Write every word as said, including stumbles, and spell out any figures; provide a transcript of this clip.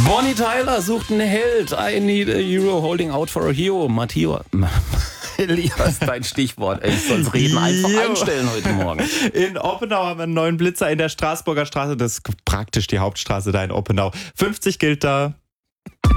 Bonnie Tyler sucht einen Held. I need a hero holding out for a hero. Matthias. Elias, dein Stichwort. Ey, ich soll's Reden einfach Jo. einstellen heute Morgen. In Oppenau haben wir einen neuen Blitzer in der Straßburger Straße. Das ist praktisch die Hauptstraße da in Oppenau. fünfzig gilt da.